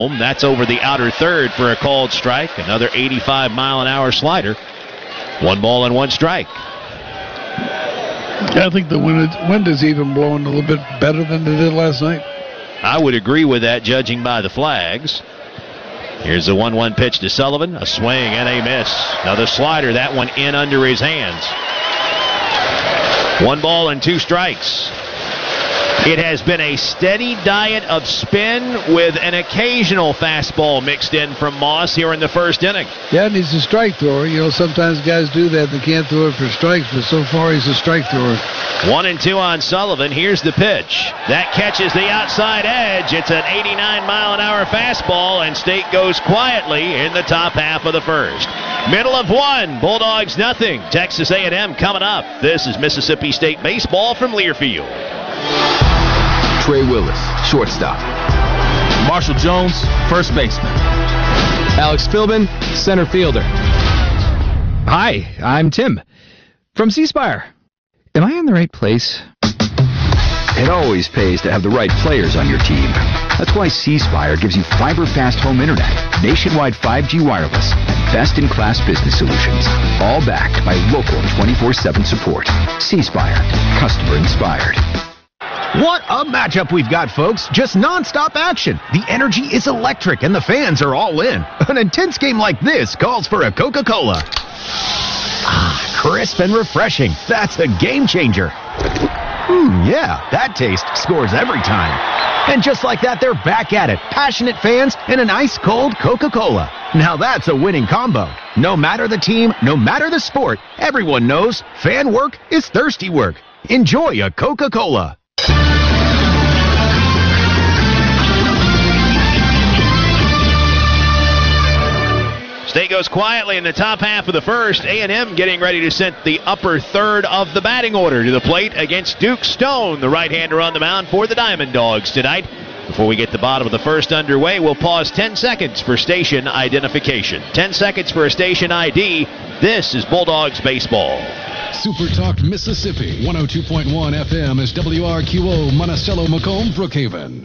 That's over the outer third for a called strike. Another 85-mile-an-hour slider. 1 ball and 1 strike. I think the wind is even blowing a little bit better than it did last night. I would agree with that, judging by the flags. Here's the 1-1 pitch to Sullivan. A swing and a miss. Another slider. That one in under his hands. 1 ball and 2 strikes. It has been a steady diet of spin with an occasional fastball mixed in from Moss here in the first inning. Yeah, and he's a strike thrower. You know, sometimes guys do that. They can't throw it for strikes, but so far he's a strike thrower. 1-2 on Sullivan. Here's the pitch. That catches the outside edge. It's an 89-mile-an-hour fastball, and State goes quietly in the top half of the first. Middle of 1, Bulldogs nothing. Texas A&M coming up. This is Mississippi State baseball from Learfield. Trey Willis, shortstop. Marshall Jones, first baseman. Alex Philbin, center fielder. Hi, I'm Tim from C-Spire. Am I in the right place? It always pays to have the right players on your team. That's why C-Spire gives you fiber-fast home internet, nationwide 5G wireless, and best-in-class business solutions, all backed by local 24/7 support. C-Spire, customer inspired. What a matchup we've got, folks. Just nonstop action. The energy is electric and the fans are all in. An intense game like this calls for a Coca-Cola. Ah, crisp and refreshing. That's a game changer. Yeah, that taste scores every time. And just like that, they're back at it. Passionate fans and an ice-cold Coca-Cola. Now that's a winning combo. No matter the team, no matter the sport, everyone knows fan work is thirsty work. Enjoy a Coca-Cola. State goes quietly in the top half of the first. A&M getting ready to send the upper third of the batting order to the plate against Duke Stone, the right-hander on the mound for the Diamond Dogs tonight. Before we get the bottom of the first underway, we'll pause 10 seconds for station identification. 10 seconds for a station ID. This is Bulldogs baseball. Super Talk Mississippi, 102.1 FM is WRQO, Monticello, Macomb, Brookhaven.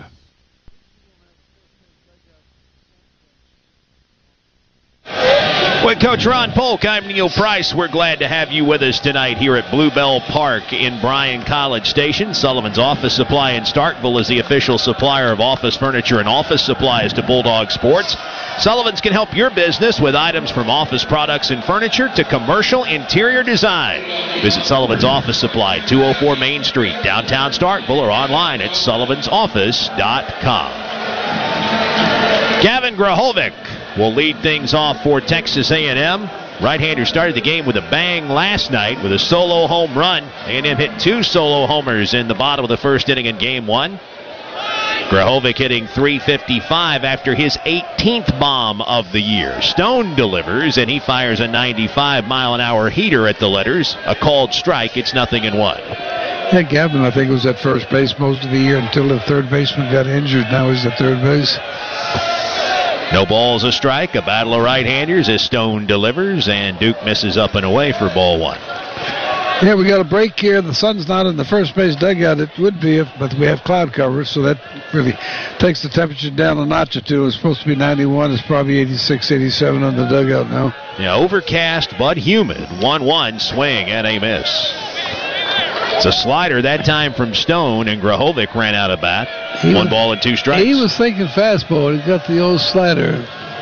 With Coach Ron Polk, I'm Neil Price. We're glad to have you with us tonight here at Bluebell Park in Bryan College Station. Sullivan's Office Supply in Starkville is the official supplier of office furniture and office supplies to Bulldog Sports. Sullivan's can help your business with items from office products and furniture to commercial interior design. Visit Sullivan's Office Supply, 204 Main Street, downtown Starkville, or online at sullivansoffice.com. Gavin Grahovic will lead things off for Texas A&M. Right-hander started the game with a bang last night with a solo home run. A&M hit 2 solo homers in the bottom of the first inning in Game 1. Grahovic hitting .355 after his 18th bomb of the year. Stone delivers, and he fires a 95-mile-an-hour heater at the letters. A called strike. It's 0-1. Yeah, Gavin, I think, was at first base most of the year until the third baseman got injured. Now he's at third base. No balls, a strike. A battle of right-handers as Stone delivers, and Duke misses up and away for ball 1. Yeah, we got a break here. The sun's not in the first base dugout. It would be, but we have cloud cover, so that really takes the temperature down a notch or two. It's supposed to be 91. It's probably 86, 87 on the dugout now. Yeah, overcast but humid. 1-1 swing and a miss. It's a slider that time from Stone, and Grahovic ran out of bat. 1 ball and 2 strikes. He was thinking fastball. He got the old slider.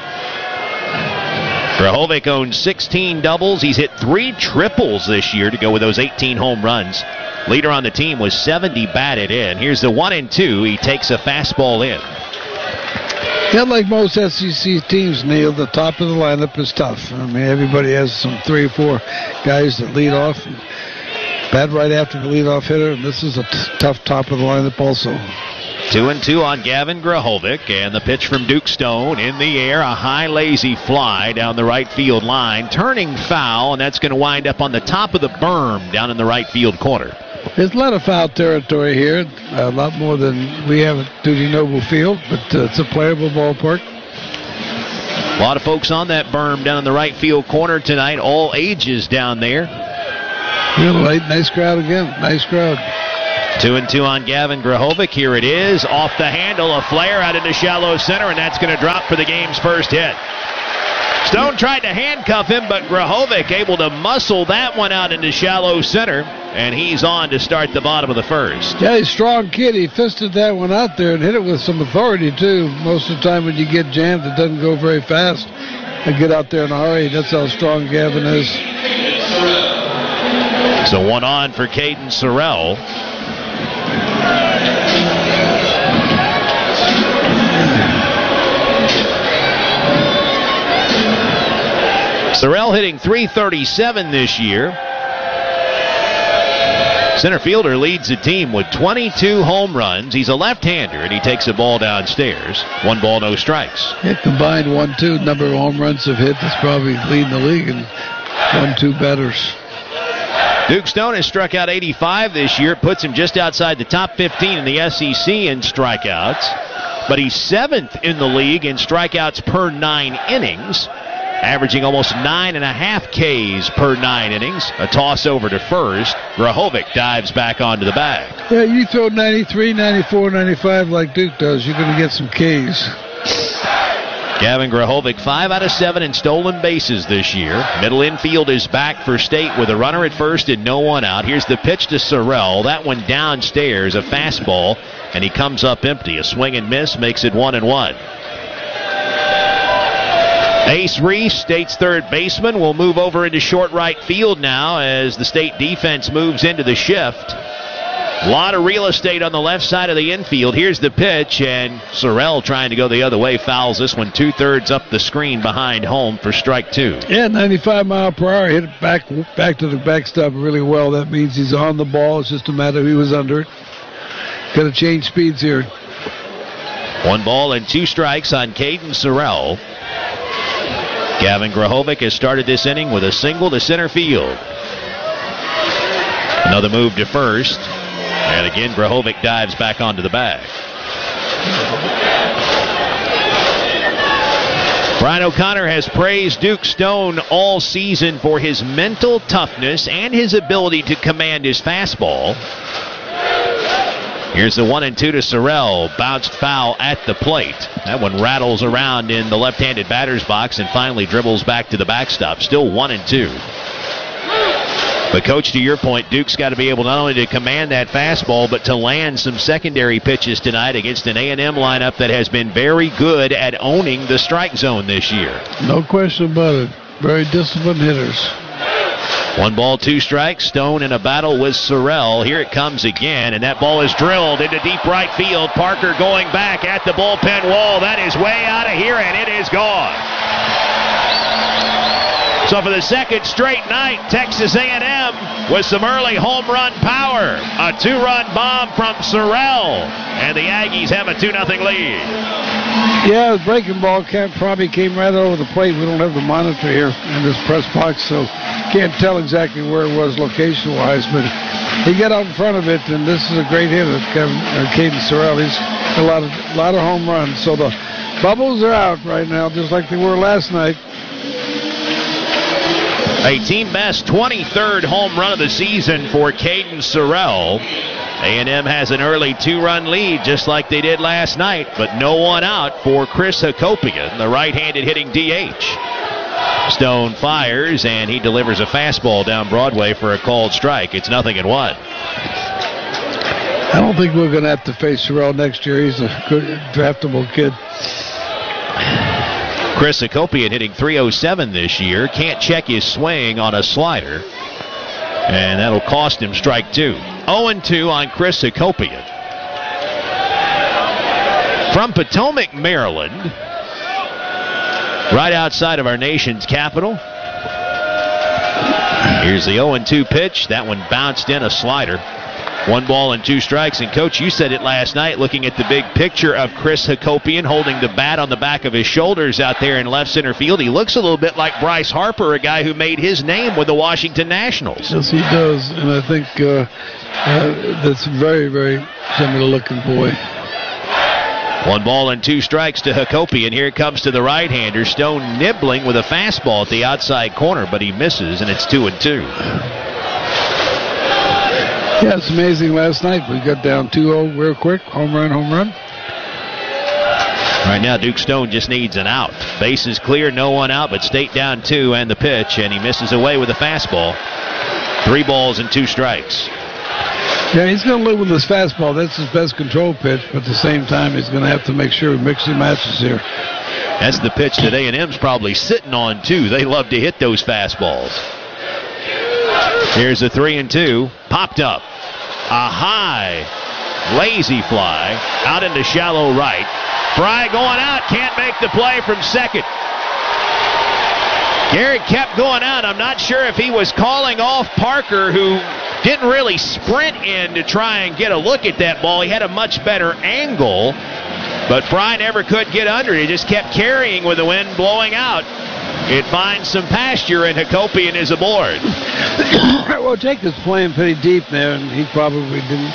Grahovic owns 16 doubles. He's hit 3 triples this year to go with those 18 home runs. Leader on the team was 70 batted in. Here's the 1-2. He takes a fastball in. Yeah, like most SEC teams, Neil, the top of the lineup is tough. I mean, everybody has some 3 or 4 guys that lead off. Bat right after the leadoff hitter, and this is a tough top of the lineup also. 2-2 on Gavin Grahovic, and the pitch from Duke Stone in the air, a high lazy fly down the right field line, turning foul, and that's going to wind up on the top of the berm down in the right field corner. There's a lot of foul territory here, a lot more than we have at Duty Noble Field, but it's a playable ballpark. A lot of folks on that berm down in the right field corner tonight, all ages down there. Yeah, nice crowd again. Nice crowd. 2-2 on Gavin Grahovic. Here it is. Off the handle, a flare out into shallow center, and that's going to drop for the game's first hit. Stone tried to handcuff him, but Grahovic able to muscle that one out into shallow center, and he's on to start the bottom of the first. Yeah, he's a strong kid. He fisted that one out there and hit it with some authority, too. Most of the time when you get jammed, it doesn't go very fast. And get out there in a hurry. That's how strong Gavin is. So 1 on for Caden Sorrell. Sorrell hitting .337 this year. Center fielder leads the team with 22 home runs. He's a left-hander, and he takes a ball downstairs. 1 ball, no strikes. Yeah, combined 1-2 number of home runs have hit. That's probably leading the league in 1-2 batters. Duke Stone has struck out 85 this year. It puts him just outside the top 15 in the SEC in strikeouts. But he's 7th in the league in strikeouts per 9 innings. Averaging almost 9.5 Ks per 9 innings. A toss over to first. Grahovic dives back onto the bag. Yeah, you throw 93, 94, 95 like Duke does, you're going to get some Ks. Gavin Grahovic, 5 out of 7 in stolen bases this year. Middle infield is back for State with a runner at first and no one out. Here's the pitch to Sorrell. That one downstairs, a fastball, and he comes up empty. A swing and miss makes it 1-1. Ace Reese, State's third baseman, will move over into short right field now as the State defense moves into the shift. A lot of real estate on the left side of the infield. Here's the pitch, and Sorrell trying to go the other way fouls this one 2/3 up the screen behind home for strike 2. Yeah, 95 mile per hour, hit it back to the backstop really well. That means he's on the ball. It's just a matter of he was under it. Got to change speeds here. 1 ball and 2 strikes on Caden Sorrell. Gavin Grahovic has started this inning with a single to center field. Another move to first. And again, Grahovic dives back onto the bag. Brian O'Connor has praised Duke Stone all season for his mental toughness and his ability to command his fastball. Here's the 1-2 to Sorrell. Bounced foul at the plate. That one rattles around in the left-handed batter's box and finally dribbles back to the backstop. Still 1-2. But, Coach, to your point, Duke's got to be able not only to command that fastball, but to land some secondary pitches tonight against an A&M lineup that has been very good at owning the strike zone this year. No question about it. Very disciplined hitters. 1 ball, 2 strikes. Stone in a battle with Sorrell. Here it comes again, and that ball is drilled into deep right field. Parker going back at the bullpen wall. That is way out of here, and it is gone. So for the second straight night, Texas A&M with some early home run power. A 2-run bomb from Sorrell, and the Aggies have a 2-0 lead. Yeah, the breaking ball probably came right over the plate. We don't have the monitor here in this press box, so can't tell exactly where it was location-wise, but he got out in front of it, and this is a great hitter, Caden Sorrell. He's a lot of home runs, so the bubbles are out right now, just like they were last night. A team-best 23rd home run of the season for Caden Sorrell. A&M has an early 2-run lead, just like they did last night, but no one out for Chris Hakopian, the right-handed hitting DH. Stone fires, and he delivers a fastball down Broadway for a called strike. It's 0-1. I don't think we're going to have to face Sorrell next year. He's a good, draftable kid. Chris Hakopian hitting .307 this year. Can't check his swing on a slider. And that'll cost him strike 2. 0-2 on Chris Hakopian. From Potomac, Maryland, right outside of our nation's capital. Here's the 0-2 pitch. That one bounced in, a slider. 1 ball and 2 strikes. And, Coach, you said it last night, looking at the big picture of Chris Hakopian holding the bat on the back of his shoulders out there in left center field. He looks a little bit like Bryce Harper, a guy who made his name with the Washington Nationals. Yes, he does. And I think that's very, very similar-looking boy. 1 ball and 2 strikes to Hakopian. Here it comes to the right-hander. Stone nibbling with a fastball at the outside corner, but he misses, and it's 2-2. Yeah, it's amazing. Last night we got down 2-0 real quick. Home run. Right now, Duke Stone just needs an out. Base is clear, no one out, but State down 2 and the pitch, and he misses away with a fastball. 3 balls and 2 strikes. Yeah, he's going to live with his fastball. That's his best control pitch, but at the same time, he's going to have to make sure he mixes and matches here. That's the pitch that A&M's probably sitting on, too. They love to hit those fastballs. Here's a 3-2. Popped up. A high, lazy fly out into shallow right. Fry going out. Can't make the play from second. Garrett kept going out. I'm not sure if he was calling off Parker, who didn't really sprint in to try and get a look at that ball. He had a much better angle, but Fry never could get under it. He just kept carrying with the wind blowing out. It finds some pasture, and Hakopian is aboard. Well, Jake was playing pretty deep there, and he probably didn't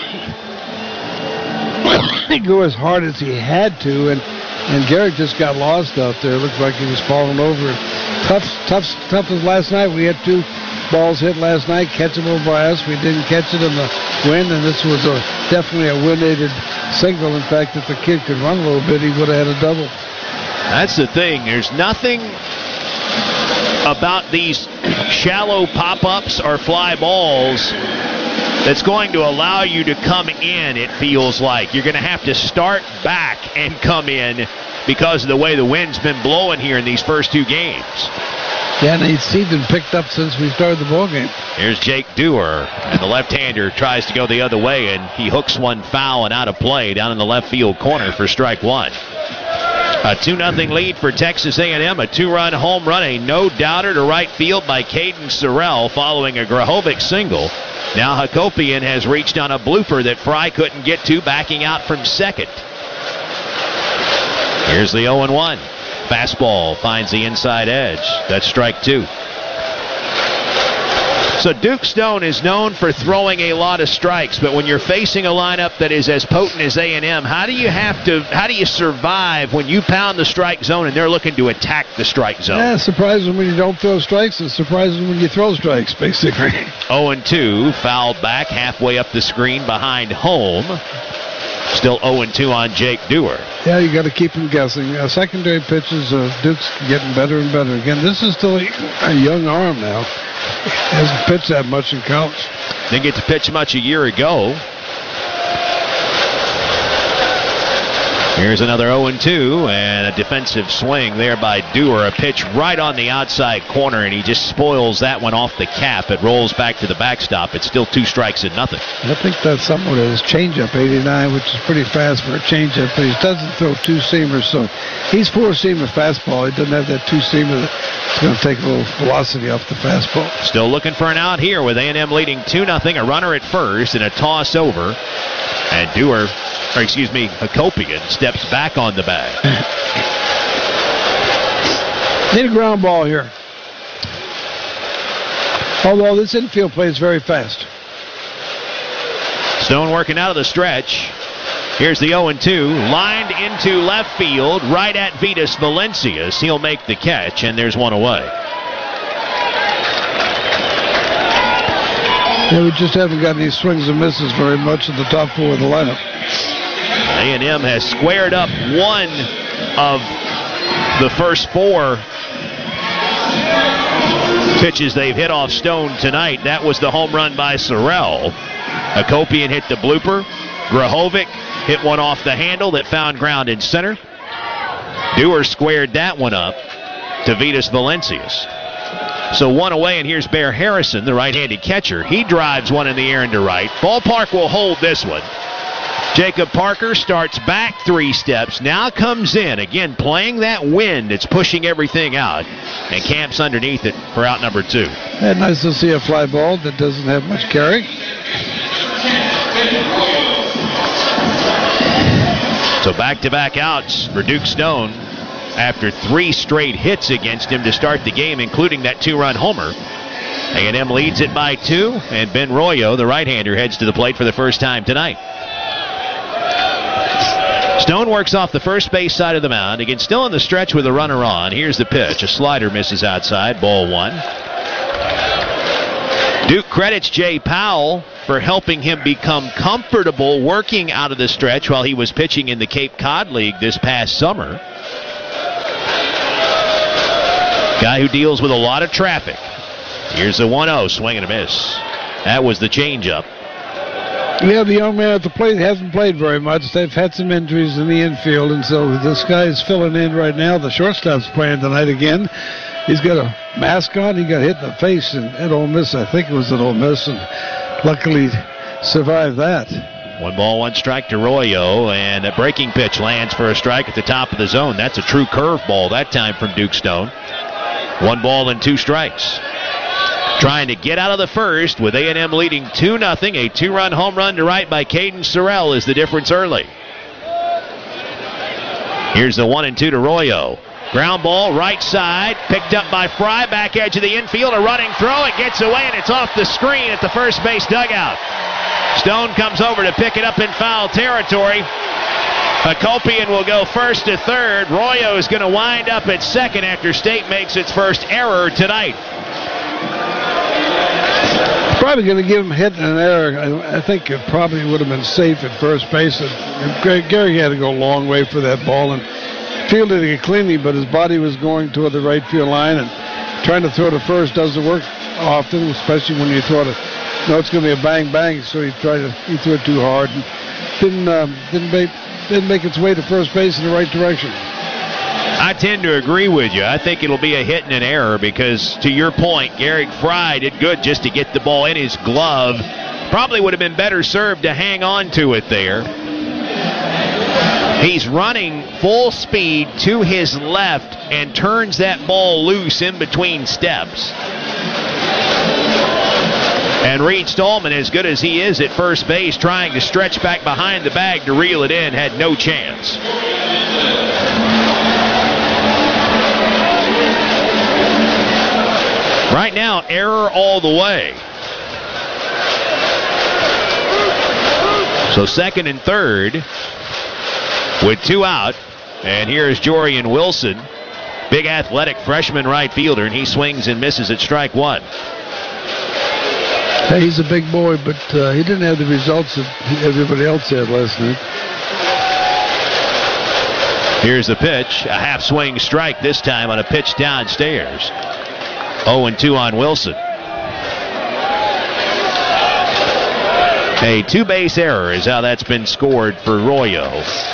go as hard as he had to, and Garrett just got lost out there. It looked like he was falling over. Tough as last night. We had 2 balls hit last night, catchable by us. We didn't catch it in the wind, and this was definitely a wind-aided single. In fact, if the kid could run a little bit, he would have had a double. That's the thing. There's nothing about these shallow pop-ups or fly balls that's going to allow you to come in, it feels like. You're going to have to start back and come in because of the way the wind's been blowing here in these first 2 games. Yeah, and he's been picked up since we started the ball game. Here's Jake Dewar, and the left-hander tries to go the other way, and he hooks one foul and out of play down in the left field corner for strike 1. A 2-0 lead for Texas A&M, a 2-run home run, a no-doubter to right field by Caden Sorrell following a Grahovic single. Now Hakopian has reached on a blooper that Fry couldn't get to, backing out from second. Here's the 0-1. Fastball finds the inside edge. That's strike 2. So Duke Stone is known for throwing a lot of strikes, but when you're facing a lineup that is as potent as A&M, how do you survive when you pound the strike zone and they're looking to attack the strike zone? Yeah, it's surprising when you don't throw strikes. It's surprising when you throw strikes, basically. 0-2, fouled back halfway up the screen behind home. Still 0-2 on Jake Dewar. Yeah, you got to keep him guessing. Secondary pitches, Duke's getting better and better. Again, this is still a young arm now. Hasn't pitched that much in college. Didn't get to pitch much a year ago. Here's another 0-2, and a defensive swing there by Dewar. A pitch right on the outside corner, and he just spoils that one off the cap. It rolls back to the backstop. It's still 2 strikes and nothing. I think that's somewhat of his changeup, 89, which is pretty fast for a changeup, but he doesn't throw 2-seamers, so he's 4-seamer fastball. He doesn't have that 2-seamer that's going to take a little velocity off the fastball. Still looking for an out here with A&M leading 2-0, a runner at first, and a toss over. And Hakopian steps back on the bag. Need a ground ball here. Although this infield play is very fast. Stone working out of the stretch. Here's the 0-2. Lined into left field, right at Vitas Valencius. He'll make the catch, and there's one away. Yeah, we just haven't got any swings and misses very much at the top 4 of the lineup. A&M has squared up one of the first 4 pitches they've hit off Stone tonight. That was the home run by Sorrell. Hakopian hit the blooper. Grahovic hit one off the handle that found ground in center. Dewar squared that one up to Vitas Valencius. So 1 away, and here's Bear Harrison, the right-handed catcher. He drives one in the air into right. Ballpark will hold this one. Jacob Parker starts back 3 steps, now comes in, again playing that wind. It's pushing everything out, and camps underneath it for out number 2. And nice to see a fly ball that doesn't have much carry. So back-to-back outs for Duke Stone after 3 straight hits against him to start the game, including that 2-run homer. A&M leads it by 2, and Ben Royo, the right-hander, heads to the plate for the first time tonight. Stone works off the first base side of the mound. Again, still in the stretch with a runner on. Here's the pitch. A slider misses outside. Ball 1. Duke credits Jay Powell for helping him become comfortable working out of the stretch while he was pitching in the Cape Cod League this past summer. Guy who deals with a lot of traffic. Here's the 1-0, swing and a miss. That was the changeup. Yeah, the young man at the plate hasn't played very much. They've had some injuries in the infield, and so this guy is filling in right now. The shortstop's playing tonight again. He's got a mask on. He got hit in the face at Ole Miss. I think it was at Ole Miss, and luckily survived that. 1 ball, 1 strike to Royo, and a breaking pitch lands for a strike at the top of the zone. That's a true curveball that time from Duke Stone. 1 ball and 2 strikes. Trying to get out of the first with A&M leading 2-0. A 2-run home run to right by Caden Sorrell is the difference early. Here's the 1-2 to Royo. Ground ball, right side, picked up by Fry, back edge of the infield, a running throw, it gets away and it's off the screen at the first base dugout. Stone comes over to pick it up in foul territory. Hakopian will go first to third. Royo is going to wind up at second after State makes its first error tonight. Probably going to give him a hit and an error. I think it probably would have been safe at first base. Gary had to go a long way for that ball and fielded it cleanly, but his body was going toward the right field line, and trying to throw to first doesn't work often, especially when you throw it. No, it's going to be a bang, so he threw it too hard and didn't make its way to first base in the right direction. I tend to agree with you. I think it'll be a hit and an error because, to your point, Garrick Fry did good just to get the ball in his glove. Probably would have been better served to hang on to it there. He's running full speed to his left and turns that ball loose in between steps. And Reed Stallman, as good as he is at first base, trying to stretch back behind the bag to reel it in, had no chance. Right now, error all the way. So second and third with 2 out. And here's Jorian Wilson, big athletic freshman right fielder, and he swings and misses at strike 1. Hey, he's a big boy, but he didn't have the results that everybody else had last night. Here's the pitch, a half swing strike this time on a pitch downstairs. 0-2 on Wilson. A 2-base error is how that's been scored for Royo.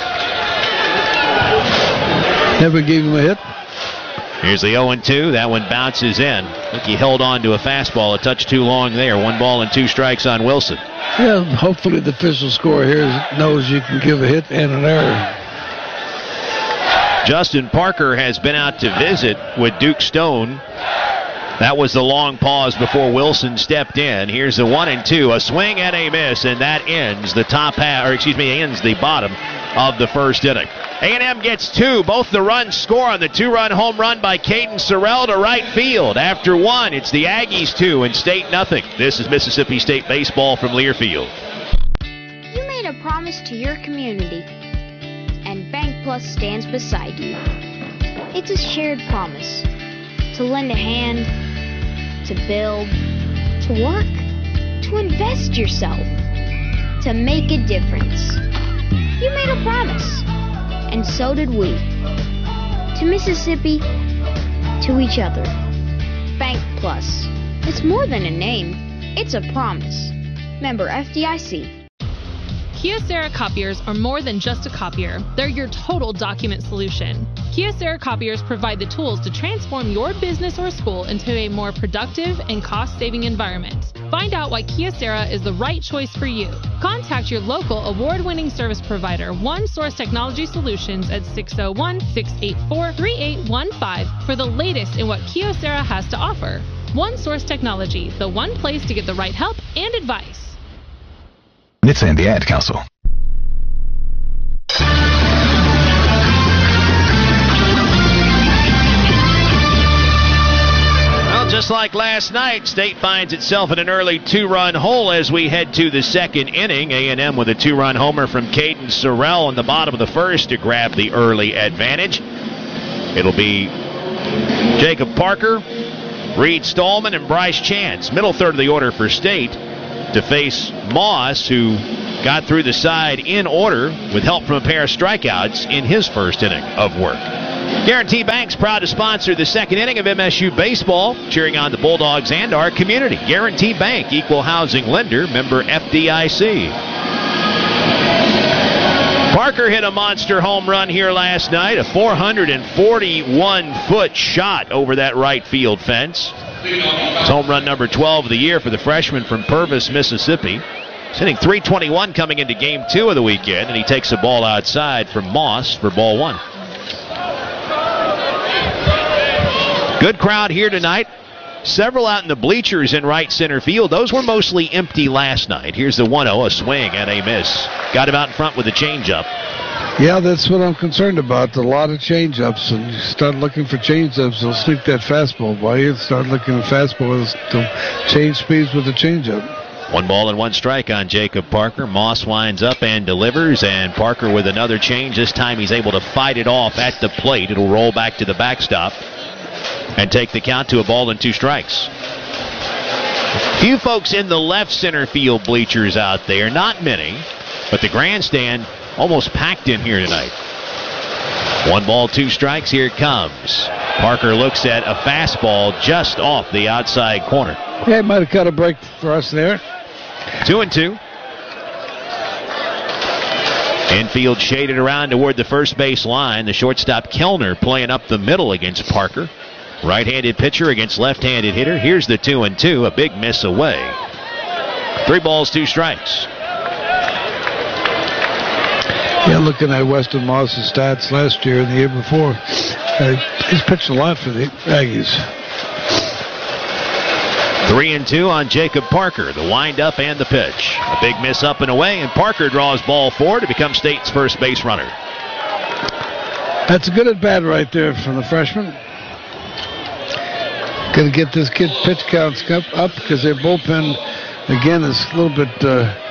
Never gave him a hit. Here's the 0-2. That one bounces in. I think he held on to a fastball a touch too long there. 1 ball and 2 strikes on Wilson. Yeah, hopefully the official score here knows you can give a hit and an error. Justin Parker has been out to visit with Duke Stone. That was the long pause before Wilson stepped in. Here's the 1-2, a swing and a miss, and that ends the ends the bottom of the first inning. A&M gets 2. Both the runs score on the 2-run home run by Caden Sorrell to right field. After 1, it's the Aggies 2 and State nothing. This is Mississippi State baseball from Learfield. You made a promise to your community, and Bank Plus stands beside you. It's a shared promise to lend a hand, to build, to work, to invest yourself, to make a difference. You made a promise, and so did we. To Mississippi, to each other. Bank Plus. It's more than a name, it's a promise. Member FDIC. Kyocera copiers are more than just a copier. They're your total document solution. Kyocera copiers provide the tools to transform your business or school into a more productive and cost-saving environment. Find out why Kyocera is the right choice for you. Contact your local award-winning service provider, One Source Technology Solutions, at 601-684-3815 for the latest in what Kyocera has to offer. One Source Technology, the one place to get the right help and advice. NHTSA and the Ad Council. Well, just like last night, State finds itself in an early 2-run hole as we head to the second inning. A&M with a 2-run homer from Caden Sorrell in the bottom of the first to grab the early advantage. It'll be Jacob Parker Reed Stallman and Bryce Chance. Middle third of the order for State to face Moss, who got through the side in order with help from a pair of strikeouts in his first inning of work. Guarantee Bank's proud to sponsor the second inning of MSU baseball, cheering on the Bulldogs and our community. Guarantee Bank, equal housing lender, member FDIC. Parker hit a monster home run here last night, a 441-foot shot over that right field fence. It's home run number 12 of the year for the freshman from Purvis, Mississippi. He's hitting .321 coming into Game 2 of the weekend, and he takes a ball outside from Moss for ball 1. Good crowd here tonight. Several out in the bleachers in right center field. Those were mostly empty last night. Here's the 1-0, a swing and a miss. Got him out in front with a changeup. Yeah, that's what I'm concerned about. A lot of changeups, and you start looking for changeups, they'll sneak that fastball by you. Start looking at fastballs, they'll change speeds with the changeup. 1 ball and 1 strike on Jacob Parker. Moss winds up and delivers, and Parker with another change. This time he's able to fight it off at the plate. It'll roll back to the backstop and take the count to a ball and 2 strikes. Few folks in the left center field bleachers out there, not many, but the grandstand almost packed in here tonight. 1 ball, 2 strikes, here it comes. Parker looks at a fastball just off the outside corner. Yeah, he might have cut a break for us there. 2-2. Infield shaded around toward the first base line. The shortstop Kellner playing up the middle against Parker. Right-handed pitcher against left-handed hitter. Here's the 2-2, a big miss away. 3 balls, 2 strikes. Yeah, looking at Weston Moss's stats last year and the year before, he's pitched a lot for the Aggies. 3-2 on Jacob Parker, the windup and the pitch. A big miss up and away, and Parker draws ball 4 to become State's first base runner. That's a good at bat right there from the freshman. Going to get this kid pitch counts up because their bullpen, again, is a little bit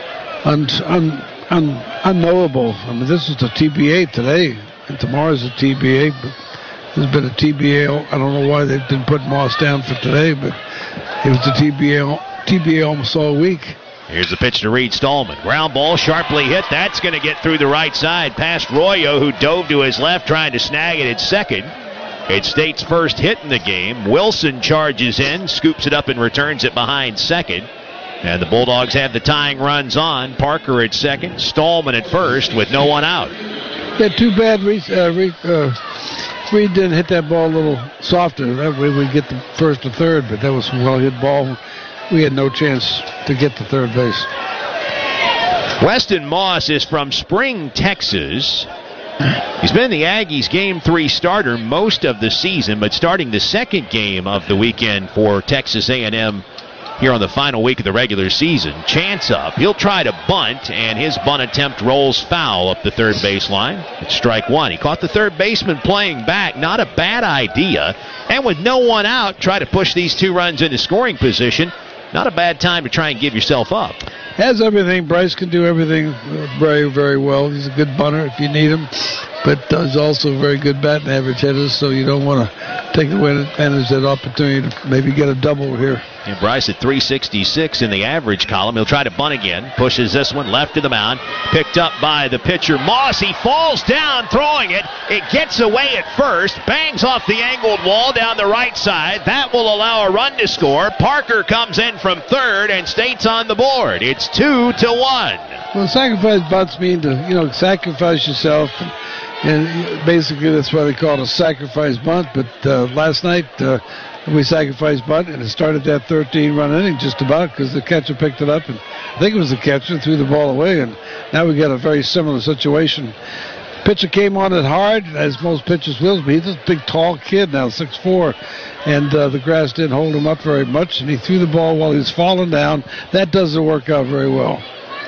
unknowable. I mean, this is a TBA today, and tomorrow's a TBA, but there's been a TBA. I don't know why they didn't put Moss down for today, but it was a TBA almost all week. Here's the pitch to Reed Stallman. Ground ball, sharply hit. That's going to get through the right side past Royo, who dove to his left trying to snag it at second. It's State's first hit in the game. Wilson charges in, scoops it up and returns it behind second. And the Bulldogs have the tying runs on. Parker at second, Stallman at first with no one out. Yeah, too bad Reed didn't hit that ball a little softer. That way we'd get the first to third, but that was a well-hit ball. We had no chance to get to third base. Weston Moss is from Spring, Texas. He's been the Aggies' Game 3 starter most of the season, but starting the second game of the weekend for Texas A&M here on the final week of the regular season. Chance up. He'll try to bunt, and his bunt attempt rolls foul up the third baseline. It's strike 1. He caught the third baseman playing back. Not a bad idea. And with no one out, try to push these 2 runs into scoring position. Not a bad time to try and give yourself up. Has everything. Bryce can do everything very, very well. He's a good bunter if you need him, but he's also a very good bat and average hitter, so you don't want to take advantage of that opportunity to maybe get a double here. And Bryce at .366 in the average column. He'll try to bunt again. Pushes this one left to the mound. Picked up by the pitcher Moss. He falls down throwing it. It gets away at first. Bangs off the angled wall down the right side. That will allow a run to score. Parker comes in from third and State's on the board. It's 2-1. Well, sacrifice bunts mean to, sacrifice yourself. And basically that's why they call it a sacrifice bunt. But last night we sacrificed bunt, and it started that 13-run inning just about because the catcher picked it up, and I think it was the catcher threw the ball away, and now we got a very similar situation. Pitcher came on it hard, as most pitchers will, but he's a big, tall kid now, 6'4", and the grass didn't hold him up very much, and he threw the ball while he was falling down. That doesn't work out very well.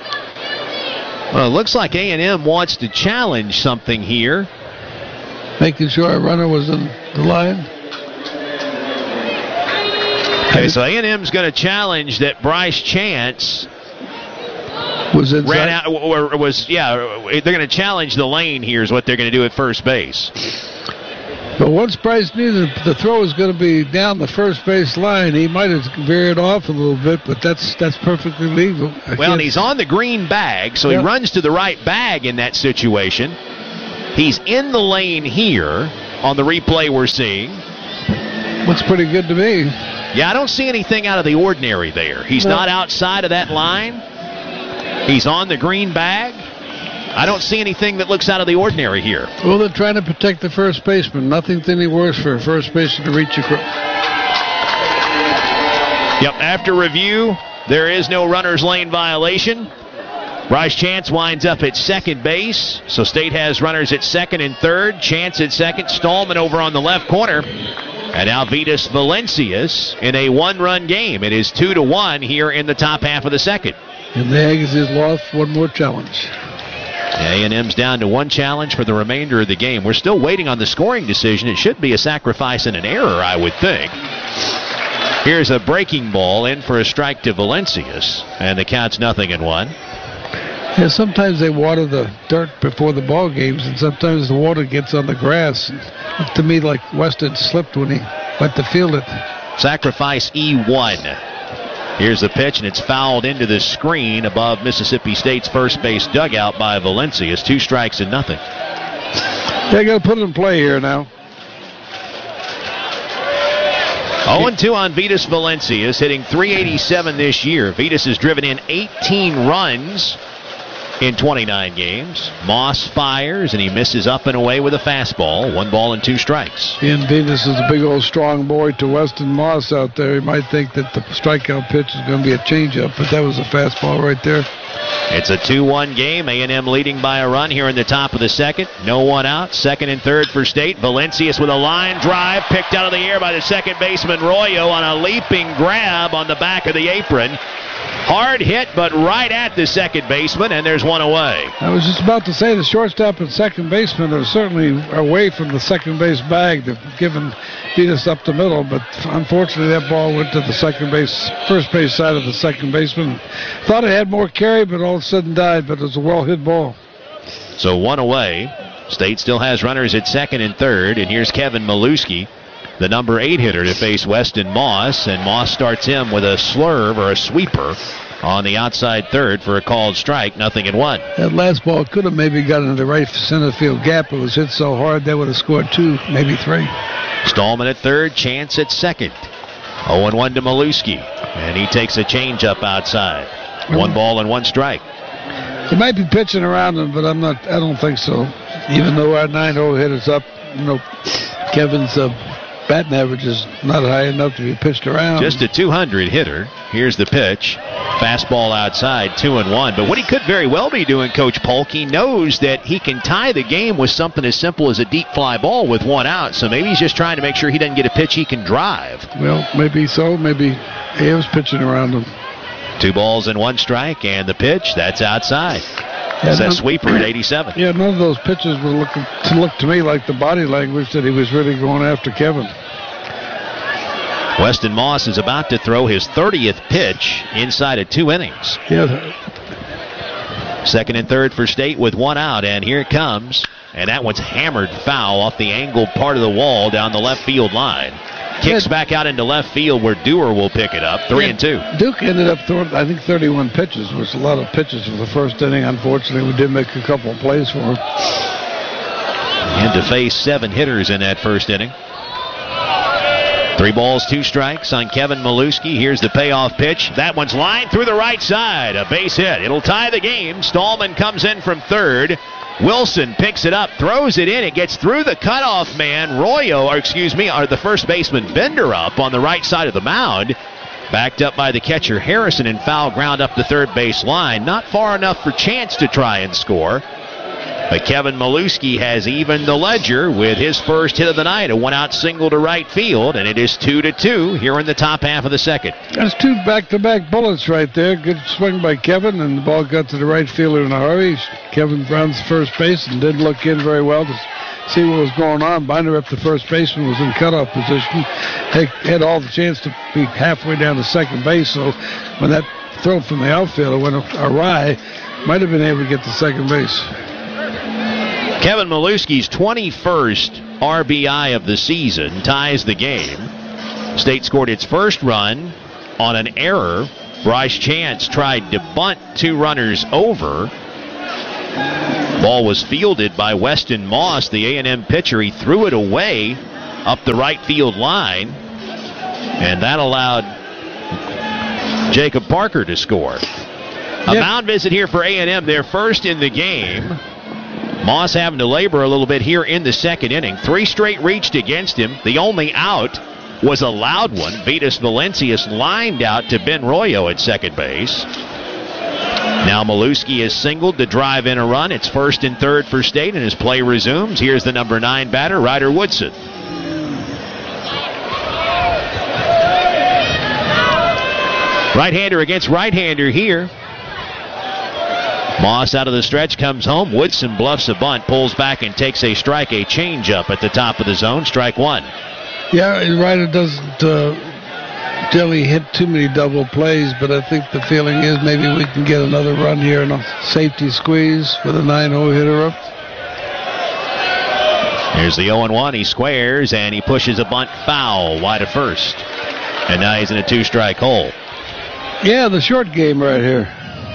Well, it looks like A&M wants to challenge something here. Making sure our runner was in the line. Okay, so A&M's going to challenge that Bryce Chance was inside. Ran out, or was, they're going to challenge the lane here is what they're going to do at first base. But once Bryce knew that the throw was going to be down the first base line, he might have veered off a little bit, but that's perfectly legal. Well, and he's on the green bag, so he runs to the right bag in that situation. He's in the lane here on the replay we're seeing. Looks pretty good to me. Yeah, I don't see anything out of the ordinary there. He's not outside of that line. He's on the green bag. I don't see anything that looks out of the ordinary here. Well, they're trying to protect the first baseman. Nothing's any worse for a first baseman to reach across. Yep, after review, there is no runner's lane violation. Bryce Chance winds up at second base. So State has runners at second and third. Chance at second. Stallman over on the left corner. And now Vitas Valencias in a one-run game. It is 2-1 here in the top half of the second. And the Aggies has lost one more challenge. A&M's down to one challenge for the remainder of the game. We're still waiting on the scoring decision. It should be a sacrifice and an error, I would think. Here's a breaking ball in for a strike to Valencias. And the count's 0-1. Yeah, sometimes they water the dirt before the ball games, and sometimes the water gets on the grass. It looked to me like Weston slipped when he went to field it. Sacrifice E1. Here's the pitch, and it's fouled into the screen above Mississippi State's first base dugout by Valencias. 2 strikes and nothing. They got to put it in play here now. 0-2 on Vitas Valencias, hitting .387 this year. Vitas has driven in 18 runs in 29 games. Moss fires, and he misses up and away with a fastball. 1 ball and 2 strikes. Ian Vitas is a big old strong boy to Weston Moss out there. He might think that the strikeout pitch is going to be a changeup, but that was a fastball right there. It's a 2-1 game. A&M leading by a run here in the top of the second. No one out. Second and third for State. Valencias with a line drive picked out of the air by the second baseman Royo on a leaping grab on the back of the apron. Hard hit, but right at the second baseman, and there's one away. I was just about to say the shortstop and second baseman are certainly away from the second base bag. They've given Vitas up the middle, but unfortunately that ball went to the first base side of the second baseman. Thought it had more carry, but all of a sudden died, but it was a well-hit ball. So 1 away. State still has runners at second and third, and here's Kevin Maluski, the number 8 hitter, to face Weston Moss, and Moss starts him with a slurve or a sweeper on the outside third for a called strike. 0-1. That last ball could have maybe got into the right center field gap. It was hit so hard they would have scored 2, maybe 3. Stallman at third, Chance at second. 0-1 to Maluski, and he takes a changeup outside. 1 ball and 1 strike. He might be pitching around him, but I don't think so. Even though our 9-0 hitter's up, Kevin's batting average is not high enough to be pitched around. Just a 200 hitter. Here's the pitch. Fastball outside, 2-1. But what he could very well be doing, Coach Polk, he knows that he can tie the game with something as simple as a deep fly ball with 1 out. So maybe he's just trying to make sure he doesn't get a pitch he can drive. Well, maybe so. Maybe he was pitching around him. 2 balls and 1 strike, and the pitch, that's outside. It's that sweeper at 87. Yeah, none of those pitches were looking to look to me like the body language that he was really going after Kevin. Weston Moss is about to throw his 30th pitch inside of 2 innings. Yeah. Second and third for State with 1 out, and here it comes. And that one's hammered foul off the angled part of the wall down the left field line. Kicks back out into left field where Dewar will pick it up. 3-2. Duke ended up throwing, I think, 31 pitches, which was a lot of pitches for the first inning. Unfortunately, we did make a couple of plays for him. And to face 7 hitters in that first inning. 3 balls, 2 strikes on Kevin Maluski. Here's the payoff pitch. That one's lined through the right side. A base hit. It'll tie the game. Stallman comes in from third. Wilson picks it up, throws it in. It gets through the cutoff man, the first baseman Bender up on the right side of the mound. Backed up by the catcher Harrison and foul ground up the third base line. Not far enough for Chance to try and score. But Kevin Maluski has evened the ledger with his first hit of the night, a 1-out single to right field, and it is 2-2 here in the top half of the second. That's 2 back-to-back bullets right there. Good swing by Kevin, and the ball got to the right fielder in a hurry. Kevin rounds first base and didn't look in very well to see what was going on. Binder up the first baseman was in cutoff position. Had all the chance to be halfway down to second base, so when that throw from the outfielder went awry, might have been able to get to second base. Kevin Milewski's 21st RBI of the season ties the game. State scored its first run on an error. Bryce Chance tried to bunt 2 runners over. Ball was fielded by Weston Moss, the A&M pitcher. He threw it away up the right field line, and that allowed Jacob Parker to score. A mound visit here for A&M. They're first in the game. Moss having to labor a little bit here in the second inning. 3 straight reached against him. The only out was a loud one. Vitas Valencius lined out to Ben Royo at second base. Now Milewski is singled to drive in a run. It's first and third for State, and his play resumes. Here's the number 9 batter, Ryder Woodson. Right-hander against right-hander here. Moss out of the stretch, comes home. Woodson bluffs a bunt, pulls back and takes a strike, a changeup at the top of the zone. Strike 1. Yeah, Ryder doesn't generally hit too many double plays, but I think the feeling is maybe we can get another run here in a safety squeeze with a 9-0 hitter up. Here's the 0-1. He squares, and he pushes a bunt foul wide of first. And now he's in a 2-strike hole. Yeah, the short game right here.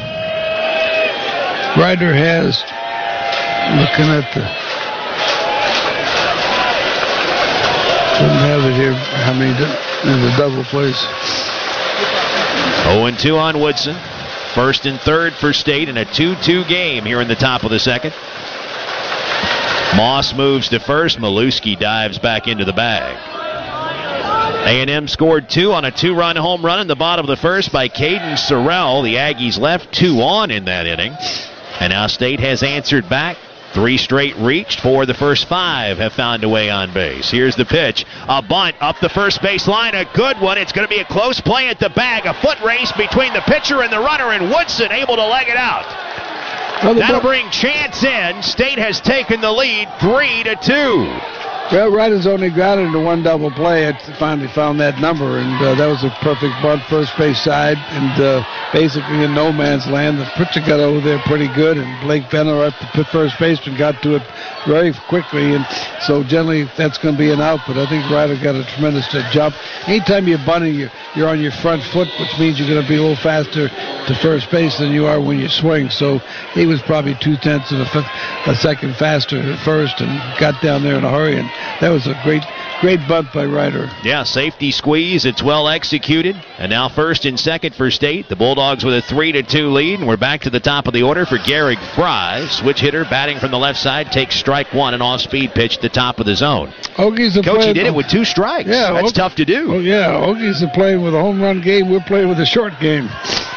Ryder has, looking at the, doesn't have it here, how many in the double plays. 0-2 on Woodson. First and third for State in a 2-2 game here in the top of the second. Moss moves to first. Milewski dives back into the bag. A&M scored 2 on a 2-run home run in the bottom of the first by Caden Sorrell. The Aggies left 2 on in that inning. And now State has answered back. 3 straight reached. 4 of the first 5 have found a way on base. Here's the pitch. A bunt up the first base line. A good one. It's going to be a close play at the bag. A foot race between the pitcher and the runner, and Woodson able to leg it out. That'll bring Chance in. State has taken the lead 3-2. Well, Ryder's only grounded into 1 double play. I finally found that number, and that was a perfect bunt, first base side, and basically in no man's land. The pitcher got over there pretty good, and Blake Benner up the first baseman got to it very quickly, and so generally that's going to be an out, but I think Ryder got a tremendous jump. Anytime you're bunting, you're on your front foot, which means you're going to be a little faster to first base than you are when you swing, so he was probably 0.2 of a second faster at first and got down there in a hurry, and that was a great bunt by Ryder. Yeah, safety squeeze. It's well executed. And now first and second for State. The Bulldogs with a 3-2 lead. And we're back to the top of the order for Garrick Fry. Switch hitter batting from the left side. Takes strike 1. An off-speed pitch to the top of the zone. Coach, he did it with 2 strikes. Yeah, that's tough to do. Oh, yeah, Hokies are playing with a home run game. We're playing with a short game.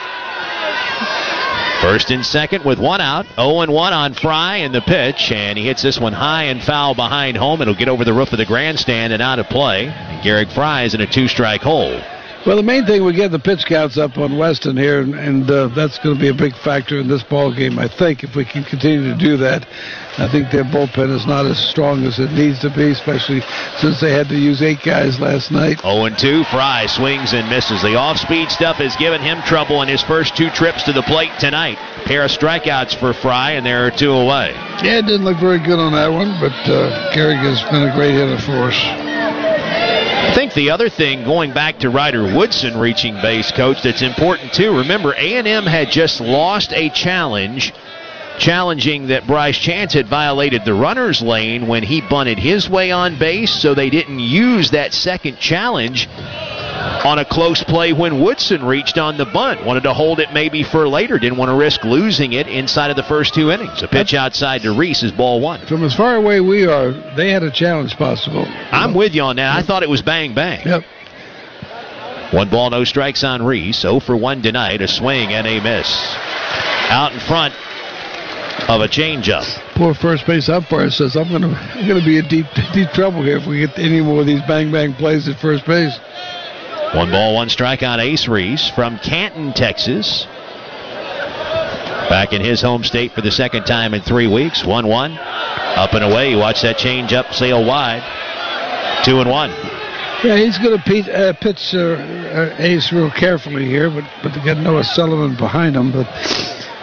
First and second with 1 out. 0-1 on Fry in the pitch, and he hits this one high and foul behind home. It'll get over the roof of the grandstand and out of play. And Garrick Fry is in a 2-strike hole. Well, the main thing, we get the pitch counts up on Weston here, and that's going to be a big factor in this ball game, I think, if we can continue to do that. I think their bullpen is not as strong as it needs to be, especially since they had to use 8 guys last night. 0-2, Fry swings and misses. The off-speed stuff has given him trouble in his first 2 trips to the plate tonight. A pair of strikeouts for Fry, and there are 2 away. Yeah, it didn't look very good on that one, but Garrick has been a great hitter for us. I think the other thing, going back to Ryder Woodson reaching base, Coach, that's important too. Remember, A&M had just lost a challenging that Bryce Chance had violated the runner's lane when he bunted his way on base, so they didn't use that second challenge on a close play when Woodson reached on the bunt. Wanted to hold it maybe for later. Didn't want to risk losing it inside of the first 2 innings. A pitch outside to Reese is ball 1. From as far away we are, they had a challenge possible. I'm with you on that. I thought it was bang, bang. Yep. 1 ball, no strikes on Reese. 0 for 1 tonight. A swing and a miss. Out in front of a changeup. Poor first base umpire says, I'm gonna be in deep trouble here if we get any more of these bang bang plays at first base. 1 ball, 1 strike on Ace Reese from Canton, Texas. Back in his home state for the second time in 3 weeks. 1-1. Up and away. You watch that changeup sail wide. 2-1. Yeah, he's going to pitch Ace real carefully here, but they got Noah Sullivan behind him. But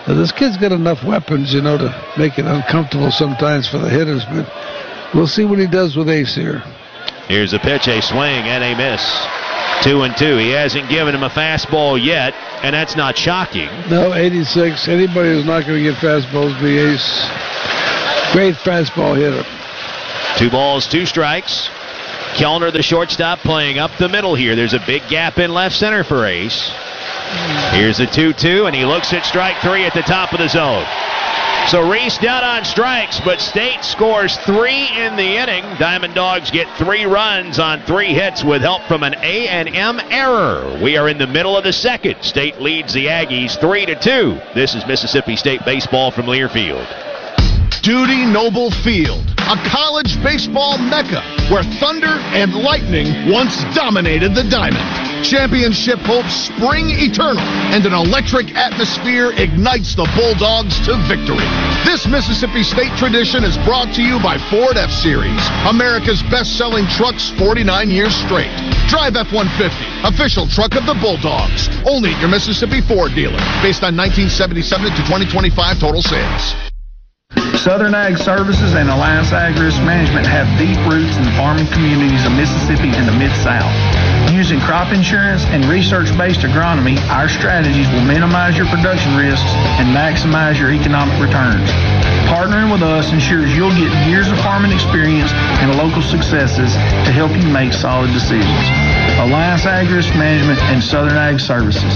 This kid's got enough weapons, to make it uncomfortable sometimes for the hitters, but we'll see what he does with Ace here. Here's a pitch, a swing, and a miss. 2-2. He hasn't given him a fastball yet, and that's not shocking. No, 86. Anybody who's not going to get fastballs be Ace. Great fastball hitter. 2 balls, 2 strikes. Kellner, the shortstop, playing up the middle here. There's a big gap in left center for Ace. Here's a 2-2, and he looks at strike 3 at the top of the zone. So Reese down on strikes, but State scores 3 in the inning. Diamond Dogs get 3 runs on 3 hits with help from an A&M error. We are in the middle of the second. State leads the Aggies 3-2. This is Mississippi State baseball from Learfield. Dudy Noble Field, a college baseball mecca where thunder and lightning once dominated the diamond. Championship hopes spring eternal, and an electric atmosphere ignites the Bulldogs to victory. This Mississippi State tradition is brought to you by Ford F-Series, America's best-selling trucks 49 years straight. Drive F-150, official truck of the Bulldogs. Only at your Mississippi Ford dealer, based on 1977 to 2025 total sales. Southern Ag Services and Alliance Ag Risk Management have deep roots in the farming communities of Mississippi and the Mid-South. Using crop insurance and research-based agronomy, our strategies will minimize your production risks and maximize your economic returns. Partnering with us ensures you'll get years of farming experience and local successes to help you make solid decisions. Alliance Ag Risk Management and Southern Ag Services,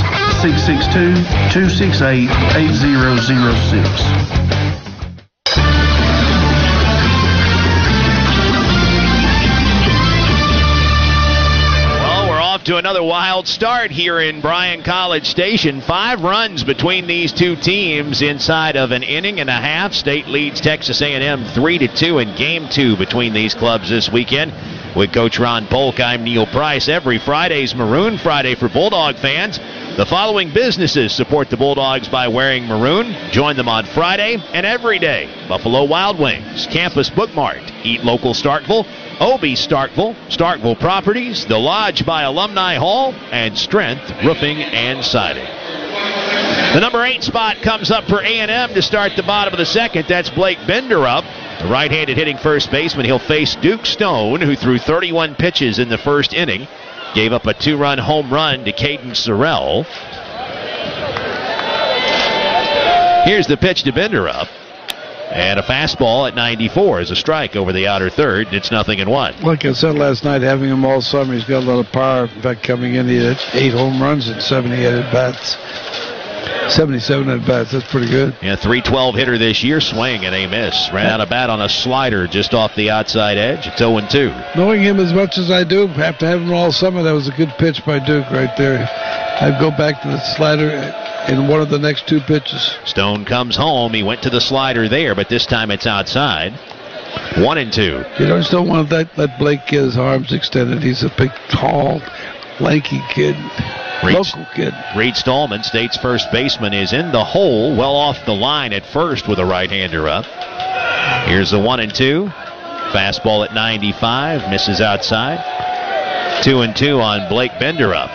662-268-8006. To another wild start here in Bryan College Station. 5 runs between these two teams inside of an inning and a half. State leads Texas A&M 3-2 in Game 2 between these clubs this weekend. With Coach Ron Polk, I'm Neil Price. Every Friday's Maroon Friday for Bulldog fans. The following businesses support the Bulldogs by wearing maroon. Join them on Friday and every day. Buffalo Wild Wings, Campus Bookmart, Eat Local Starkville, Obie Starkville, Starkville Properties, The Lodge by Alumni Hall, and Strength Roofing and Siding. The number 8 spot comes up for A&M to start the bottom of the second. That's Blake Bender up. The right-handed hitting first baseman. He'll face Duke Stone, who threw 31 pitches in the first inning. Gave up a 2-run home run to Caden Sorrell. Here's the pitch to Bender up. And a fastball at 94 is a strike over the outer third. It's 0-1. Like I said last night, having him all summer, he's got a lot of power. In fact, coming in, he had 8 home runs and 78 at-bats. 77 at-bats. That's pretty good. Yeah, 312 hitter this year. Swing and a miss. Ran out of bat on a slider just off the outside edge. It's 0-2. Knowing him as much as I do, after having him all summer, that was a good pitch by Duke right there. I'd go back to the slider in one of the next 2 pitches. Stone comes home. He went to the slider there, but this time it's outside. 1-2. You just don't want to let Blake get his arms extended. He's a big, tall, lanky kid. Local kid. Reed Stallman, State's first baseman, is in the hole, well off the line at first with a right-hander up. Here's the 1-2. Fastball at 95, misses outside. 2-2 on Blake Bender up.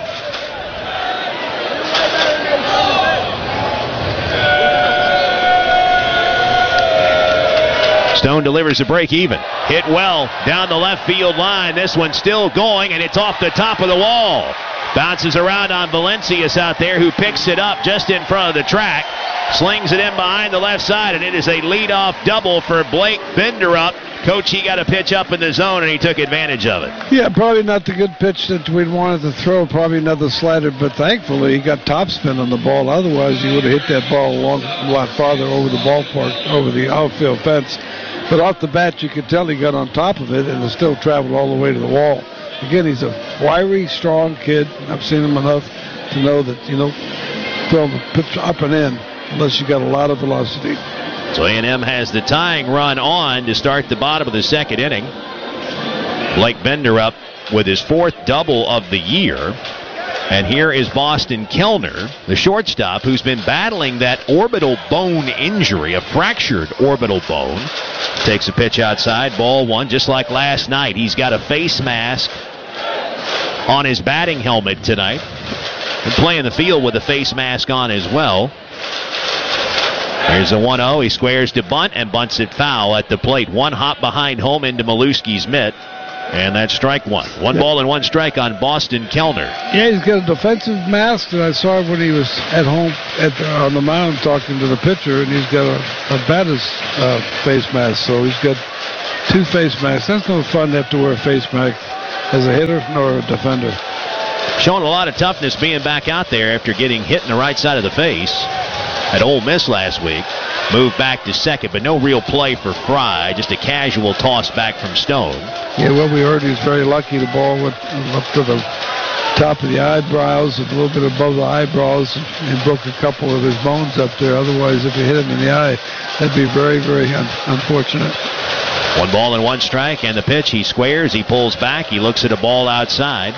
Stone delivers a break even. Hit well down the left field line. This one's still going, and it's off the top of the wall. Bounces around on Valencius out there, who picks it up just in front of the track. Slings it in behind the left side, and it is a leadoff double for Blake Bender up. Coach, he got a pitch up in the zone, and he took advantage of it. Yeah, probably not the good pitch that we'd wanted to throw. Probably another slider, but thankfully he got topspin on the ball. Otherwise, he would have hit that ball a lot farther over the ballpark, over the outfield fence. But off the bat, you could tell he got on top of it, and it still traveled all the way to the wall. Again, he's a wiry, strong kid. I've seen him enough to know that, throw the pitch up and in unless you got a lot of velocity. So A&M has the tying run on to start the bottom of the second inning. Blake Bender up with his 4th double of the year. And here is Boston Kellner, the shortstop, who's been battling that orbital bone injury, a fractured orbital bone. Takes a pitch outside, ball 1, just like last night. He's got a face mask on his batting helmet tonight. And playing the field with a face mask on as well. There's a 1-0. He squares to bunt and bunts it foul at the plate. One hop behind home into Maluski's mitt. And that's strike one. One ball and one strike on Boston Kellner. Yeah, he's got a defensive mask, and I saw it when he was at home on the mound talking to the pitcher, and he's got a batter's face mask. So he's got two face masks. That's no fun to have to wear a face mask as a hitter nor a defender. Showing a lot of toughness being back out there after getting hit in the right side of the face at Ole Miss last week. Moved back to second, but no real play for Fry. Just a casual toss back from Stone. Yeah, well, we heard he was very lucky. The ball went up to the top of the eyebrows, a little bit above the eyebrows, and broke a couple of his bones up there. Otherwise, if you hit him in the eye, that'd be very, very unfortunate. One ball and one strike, and the pitch. He squares, he pulls back, he looks at a ball outside.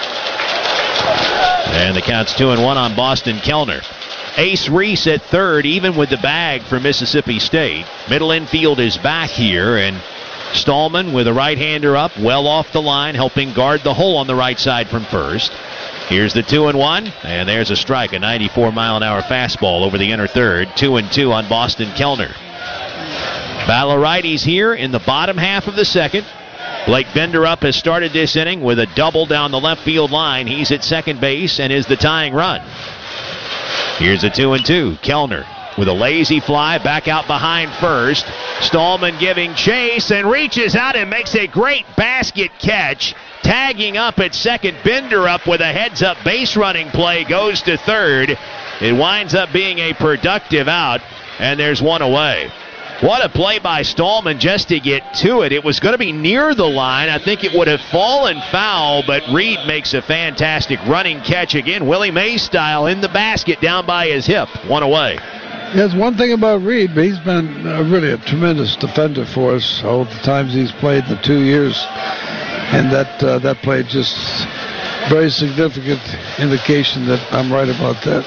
And the count's 2-1 on Boston Kellner. Ace Reese at third, even with the bag for Mississippi State. Middle infield is back here, and Stallman with a right-hander up, well off the line, helping guard the hole on the right side from first. Here's the 2-1, and there's a strike, a 94-mile-an-hour fastball over the inner third. 2-2 on Boston Kellner. Battle of righties here in the bottom half of the second. Blake Benderup has started this inning with a double down the left field line. He's at second base and is the tying run. Here's a 2-2. Kellner with a lazy fly back out behind first. Stallman giving chase and reaches out and makes a great basket catch. Tagging up at second, Benderup with a heads-up base running play goes to third. It winds up being a productive out, and there's one away. What a play by Stallman just to get to it. It was going to be near the line. I think it would have fallen foul, but Reed makes a fantastic running catch again. Willie Mays style in the basket down by his hip. One away. There's one thing about Reed, but he's been really a tremendous defender for us all the times he's played in the 2 years. And that play just very significant indication that I'm right about that.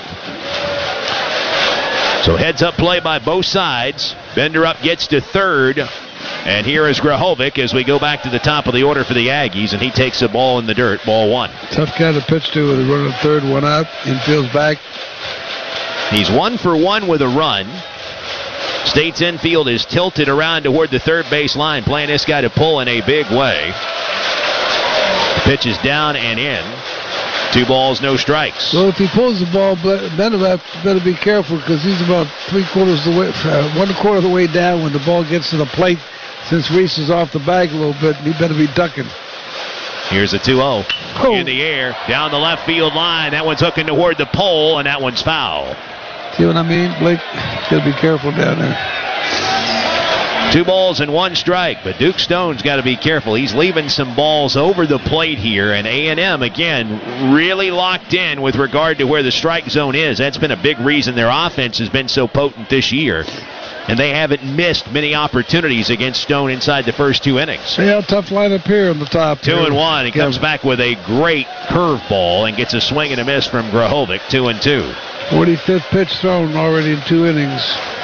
So heads-up play by both sides. Benderup gets to third. And here is Grahovic as we go back to the top of the order for the Aggies, and he takes a ball in the dirt, ball one. Tough guy to pitch to with a run at third, one out, infield's back. He's 1 for 1 with a run. State's infield is tilted around toward the third base line, playing this guy to pull in a big way. The pitch is down and in. 2 balls, no strikes. Well, if he pulls the ball, Benderup better be careful because he's about 3/4 of the way, 1/4 of the way down when the ball gets to the plate. Since Reese is off the bag a little bit, he better be ducking. Here's a 2-0 in the air, down the left field line. That one's hooking toward the pole, and that one's foul. See what I mean, Blake? Got to be careful down there. 2 balls and 1 strike, but Duke Stone's got to be careful. He's leaving some balls over the plate here, and A&M, again, really locked in with regard to where the strike zone is. That's been a big reason their offense has been so potent this year, and they haven't missed many opportunities against Stone inside the first 2 innings. See how tough lineup here on the top. 2-1. He comes back with a great curveball and gets a swing and a miss from Grahovic. 2-2. 45th pitch thrown already in 2 innings.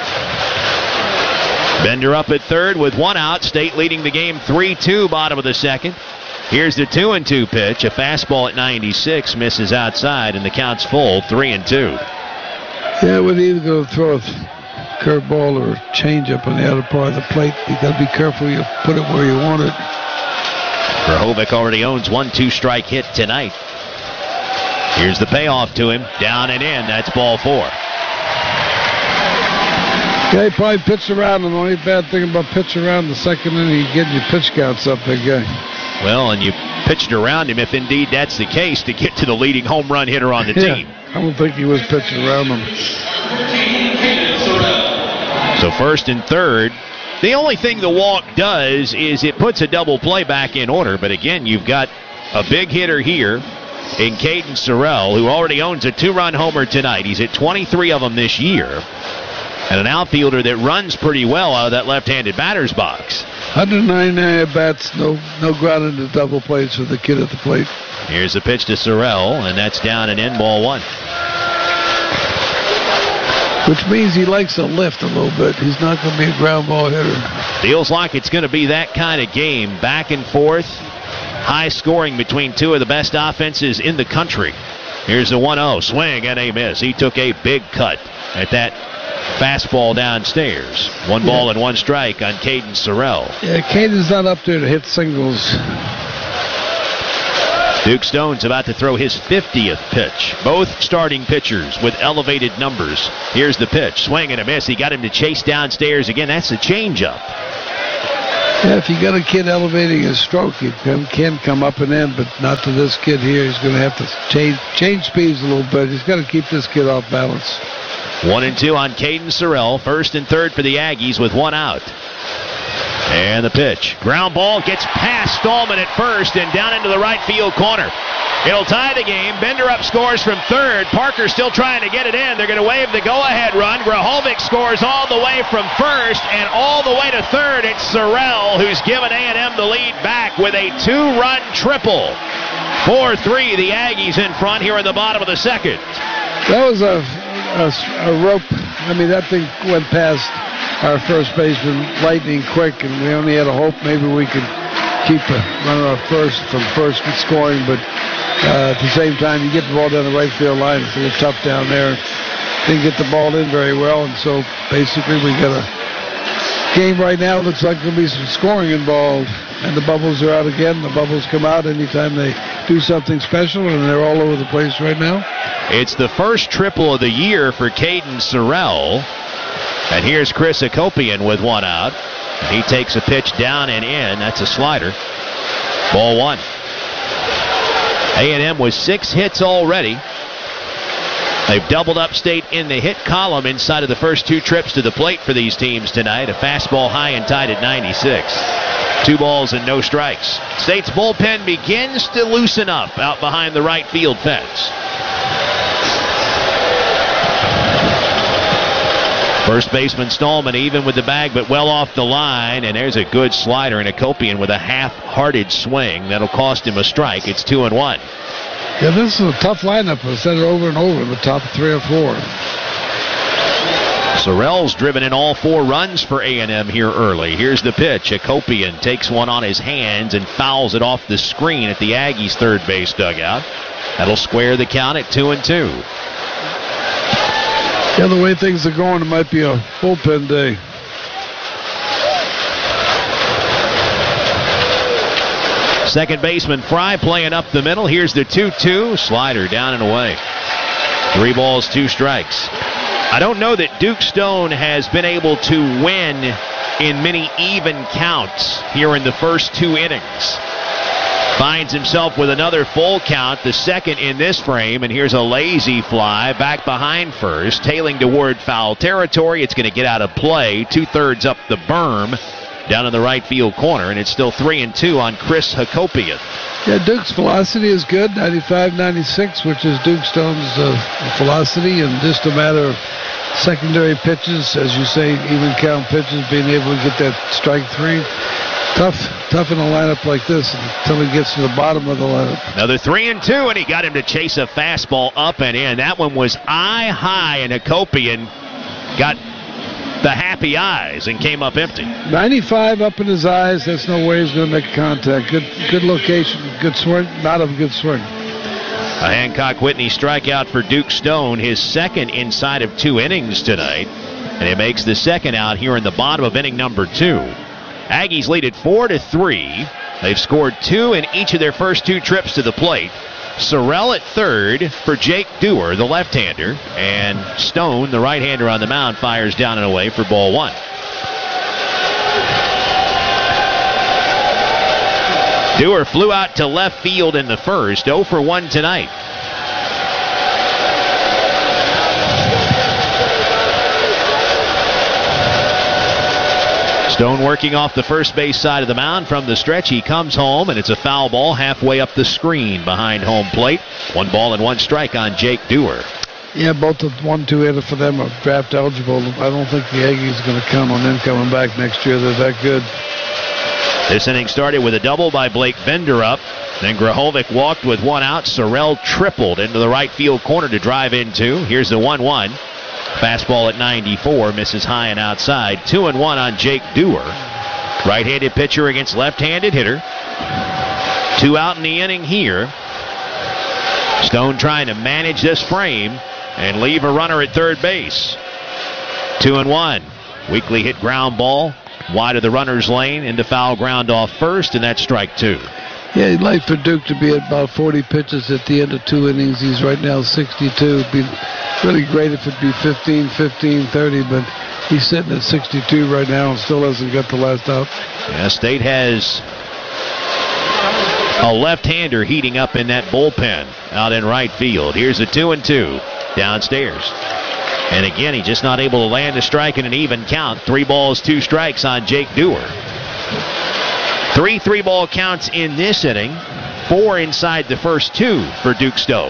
Benderup at third with 1 out. State leading the game 3-2, bottom of the second. Here's the 2-2 pitch. A fastball at 96 misses outside, and the count's full, 3-2. Yeah, we're either going to throw a curveball or a changeup on the outer part of the plate. You got to be careful you put it where you want it. Grahovic already owns 1-2 strike hit tonight. Here's the payoff to him. Down and in. That's ball 4. Yeah, he probably pitched around him. The only bad thing about pitching around the second inning, getting your pitch counts up, big guy. Well, and you pitched around him, if indeed that's the case, to get to the leading home run hitter on the team. I don't think he was pitching around him. So first and third. The only thing the walk does is it puts a double play back in order. But again, you've got a big hitter here in Caden Sorrell, who already owns a 2-run homer tonight. He's at 23 of them this year. And an outfielder that runs pretty well out of that left-handed batter's box. 199 at-bats, no ground into double plays for the kid at the plate. Here's the pitch to Sorrell, and that's down and in, ball 1. Which means he likes to lift a little bit. He's not going to be a ground ball hitter. Feels like it's going to be that kind of game. Back and forth. High scoring between 2 of the best offenses in the country. Here's the 1-0. Swing and a miss. He took a big cut at that Fastball downstairs. 1 ball and 1 strike on Caden Sorrell. Yeah, Caden's not up there to hit singles. Duke Stone's about to throw his 50th pitch. Both starting pitchers with elevated numbers. Here's the pitch. Swing and a miss. He got him to chase downstairs again. That's a changeup. Yeah, if you got a kid elevating his stroke, he can come up and in, but not to this kid here. He's going to have to change speeds a little bit. He's got to keep this kid off balance. 1-2 on Caden Sorrell. First and third for the Aggies with 1 out. And the pitch. Ground ball gets past Stallman at first and down into the right field corner. It'll tie the game. Bender up scores from third. Parker still trying to get it in. They're going to wave the go-ahead run. Grahovic scores all the way from first and all the way to third. It's Sorrell who's given A&M the lead back with a 2-run triple. 4-3, the Aggies in front here in the bottom of the second. That was a rope. I mean, that thing went past our first baseman lightning quick, and we only had a hope maybe we could keep a runner off first from first and scoring, but at the same time, you get the ball down the right field line. It's a little tough down there. Didn't get the ball in very well, and so basically we got a game right now. Looks like there'll be some scoring involved, and the bubbles are out again. The bubbles come out anytime they do something special, and they're all over the place right now. It's the first triple of the year for Caden Sorrell. And here's Chris Hakopian with 1 out. He takes a pitch down and in. That's a slider. Ball 1. A&M with 6 hits already. They've doubled upstate in the hit column inside of the first 2 trips to the plate for these teams tonight. A fastball high and tied at 96. 2 balls and no strikes. State's bullpen begins to loosen up out behind the right field fence. First baseman Stallman even with the bag, but well off the line. And there's a good slider, and Hakopian with a half-hearted swing. That'll cost him a strike. It's 2-1. Yeah, this is a tough lineup. I've said it over and over in the top 3 or 4. Sorrell's driven in all 4 runs for A&M here early. Here's the pitch. Hakopian takes one on his hands and fouls it off the screen at the Aggies' third base dugout. That'll square the count at 2-2. Yeah, the way things are going, it might be a bullpen day. Second baseman Fry playing up the middle. Here's the 2-2. Slider down and away. 3 balls, 2 strikes. I don't know that Duke Stone has been able to win in many even counts here in the first 2 innings. Finds himself with another full count, the second in this frame, and here's a lazy fly back behind first, tailing toward foul territory. It's going to get out of play, 2/3 up the berm, down in the right field corner, and it's still 3-2 on Chris Hakopian. Yeah, Duke's velocity is good, 95-96, which is Duke Stone's velocity, and just a matter of secondary pitches, as you say, even count pitches, being able to get that strike 3. Tough in a lineup like this until he gets to the bottom of the lineup. Another 3-2, and he got him to chase a fastball up and in. That one was eye high, and Hakopian got the happy eyes and came up empty. 95 up in his eyes. There's no way he's going to make contact. Good location, good swing, not a good swing. A Hancock Whitney strikeout for Duke Stone, his second inside of 2 innings tonight, and it makes the second out here in the bottom of inning number 2. Aggies lead it 4-3. They've scored 2 in each of their first 2 trips to the plate. Sorrell at third for Jake Dewar, the left-hander, and Stone, the right-hander on the mound, fires down and away for ball 1. Dewar flew out to left field in the first, 0 for 1 tonight. Stone working off the first base side of the mound from the stretch. He comes home, and it's a foul ball halfway up the screen behind home plate. 1 ball and 1 strike on Jake Dewar. Yeah, both the 1-2 hitter for them are draft eligible. I don't think the Aggies are going to count on them coming back next year. They're that good. This inning started with a double by Blake Bender up. Then Grahovic walked with 1 out. Sorrell tripled into the right field corner to drive in 2. Here's the 1-1. Fastball at 94, misses high and outside. 2-1 on Jake Dewar. Right-handed pitcher against left-handed hitter. 2 out in the inning here. Stone trying to manage this frame and leave a runner at third base. 2-1. Weekly hit ground ball wide of the runner's lane into foul ground off first, and that's strike 2. Yeah, he'd like for Duke to be at about 40 pitches at the end of 2 innings. He's right now 62. It'd be really great if it'd be 15, 30, but he's sitting at 62 right now and still hasn't got the last out. Yeah, State has a left-hander heating up in that bullpen out in right field. Here's a 2-2 downstairs. And again, he's just not able to land a strike in an even count. 3 balls, 2 strikes on Jake Dewar. 3 3-ball counts in this inning. 4 inside the first 2 for Duke Stowe.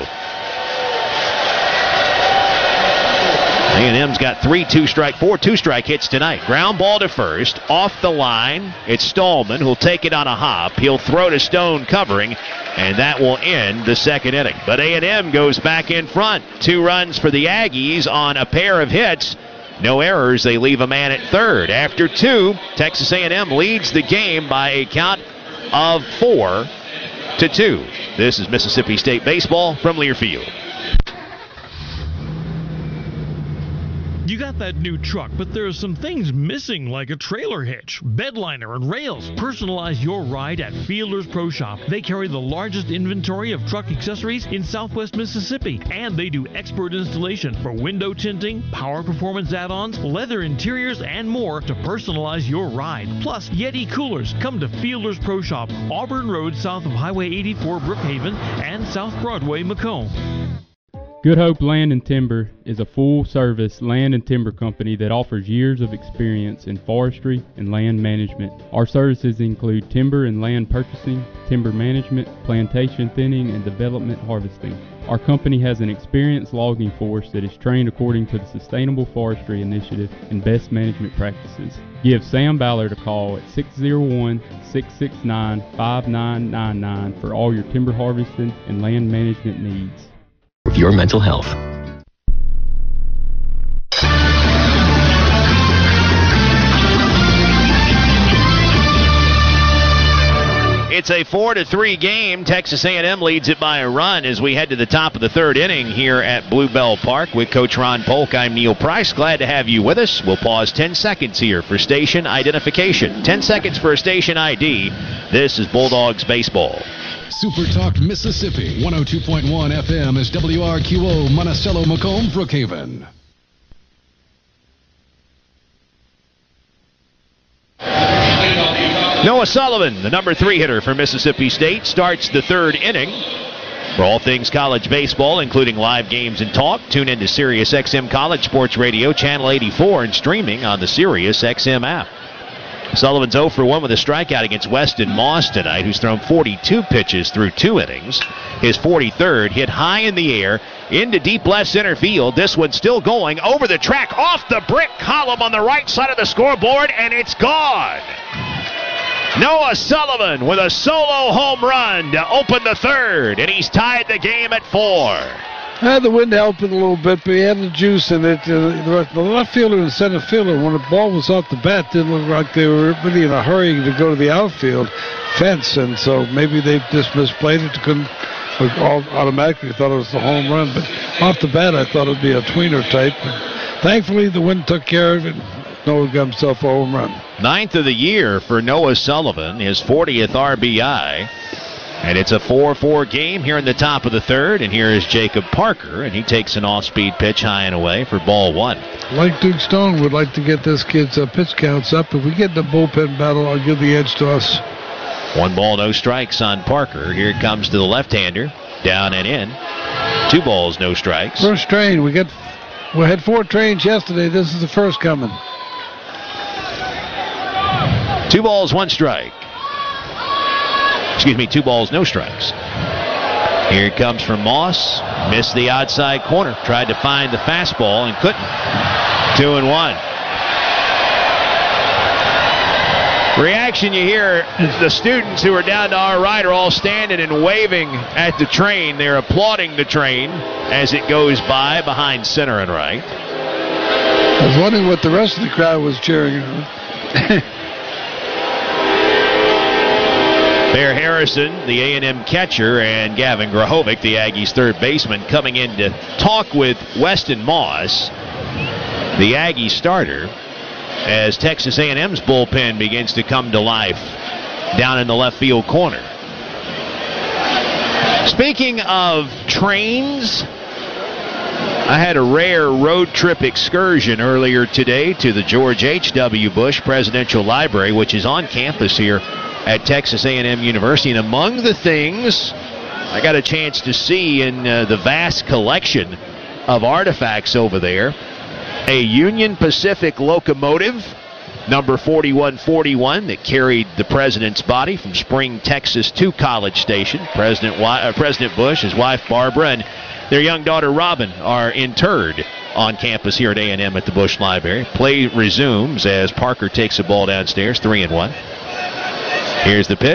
A&M's got 4 2-strike hits tonight. Ground ball to first, off the line. It's Stallman who'll take it on a hop. He'll throw to Stone covering, and that will end the second inning. But A&M goes back in front. 2 runs for the Aggies on a pair of hits. No errors. They leave a man at third. After 2, Texas A&M leads the game by a count of 4-2. This is Mississippi State baseball from Learfield. You got that new truck, but there are some things missing, like a trailer hitch, bed liner, and rails. Personalize your ride at Fielders Pro Shop. They carry the largest inventory of truck accessories in Southwest Mississippi, and they do expert installation for window tinting, power performance add-ons, leather interiors, and more to personalize your ride. Plus, Yeti coolers. Come to Fielders Pro Shop, Auburn Road south of Highway 84, Brookhaven, and South Broadway, Macomb. Good Hope Land and Timber is a full-service land and timber company that offers years of experience in forestry and land management. Our services include timber and land purchasing, timber management, plantation thinning, and development harvesting. Our company has an experienced logging force that is trained according to the Sustainable Forestry Initiative and best management practices. Give Sam Ballard a call at 601-669-5999 for all your timber harvesting and land management needs. With your mental health. It's a 4-3 game. Texas A&M leads it by a run as we head to the top of the third inning here at Bluebell Park with Coach Ron Polk. I'm Neil Price. Glad to have you with us. We'll pause 10 seconds here for station identification. 10 seconds for a station ID. This is Bulldogs baseball. Super Talk Mississippi, 102.1 FM is WRQO, Monticello, Macomb, Brookhaven. Noah Sullivan, the number 3 hitter for Mississippi State, starts the third inning. For all things college baseball, including live games and talk, tune in to Sirius XM College Sports Radio, Channel 84, and streaming on the Sirius XM app. Sullivan's 0 for 1 with a strikeout against Weston Moss tonight, who's thrown 42 pitches through 2 innings. His 43rd hit high in the air into deep left center field. This one's still going over the track, off the brick column on the right side of the scoreboard, and it's gone. Noah Sullivan with a solo home run to open the third, and he's tied the game at 4. The wind helped it a little bit, but he had the juice in it. The left fielder and center fielder, when the ball was off the bat, didn't look like they were really in a hurry to go to the outfield fence, and so maybe they just misplayed it. Couldn't automatically thought it was the home run, but off the bat I thought it would be a tweener type. But thankfully, the wind took care of it. Noah got himself a home run. 9th of the year for Noah Sullivan, his 40th RBI. And it's a 4-4 game here in the top of the third. And here is Jacob Parker, and he takes an off-speed pitch high and away for ball 1. Like Duke Stone would like to get this kid's pitch counts up. If we get the bullpen battle, I'll give the edge to us. 1 ball, no strikes on Parker. Here it comes to the left-hander, down and in. 2 balls, no strikes. First train. We had 4 trains yesterday. This is the first coming. 2 balls, 1 strike. 2 balls, no strikes. Here it comes from Moss. Missed the outside corner. Tried to find the fastball and couldn't. 2-1. Reaction you hear, the students who are down to our right are all standing and waving at the train. They're applauding the train as it goes by behind center and right. I was wondering what the rest of the crowd was cheering on. Bear Harrison, the A&M catcher, and Gavin Grahovic, the Aggies' third baseman, coming in to talk with Weston Moss. the Aggie starter, as Texas A&M's bullpen begins to come to life down in the left field corner. Speaking of trains, I had a rare road trip excursion earlier today to the George H.W. Bush Presidential Library, which is on campus here at Texas A&M University. And among the things I got a chance to see in the vast collection of artifacts over there, a Union Pacific locomotive, number 4141, that carried the president's body from Spring, Texas to College Station. President Bush, his wife Barbara, and their young daughter Robin are interred on campus here at A&M at the Bush Library. Play resumes as Parker takes the ball downstairs, 3-1. Here's the pitch.